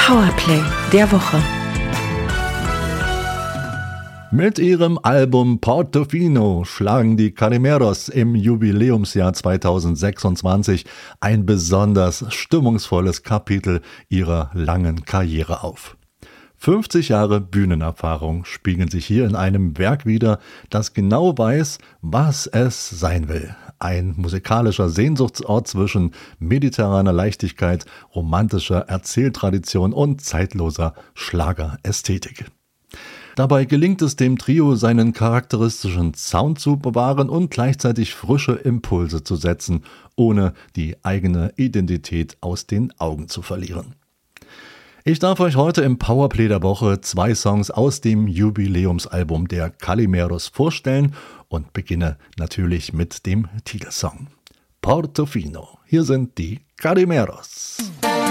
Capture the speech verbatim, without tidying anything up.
Powerplay der Woche. Mit ihrem Album Portofino schlagen die Calimeros im Jubiläumsjahr zweitausendsechsundzwanzig ein besonders stimmungsvolles Kapitel ihrer langen Karriere auf. fünfzig Jahre Bühnenerfahrung spiegeln sich hier in einem Werk wider, das genau weiß, was es sein will. Ein musikalischer Sehnsuchtsort zwischen mediterraner Leichtigkeit, romantischer Erzähltradition und zeitloser Schlagerästhetik. Dabei gelingt es dem Trio, seinen charakteristischen Sound zu bewahren und gleichzeitig frische Impulse zu setzen, ohne die eigene Identität aus den Augen zu verlieren. Ich darf euch heute im Powerplay der Woche zwei Songs aus dem Jubiläumsalbum der Calimeros vorstellen und beginne natürlich mit dem Titelsong. Portofino. Hier sind die Calimeros.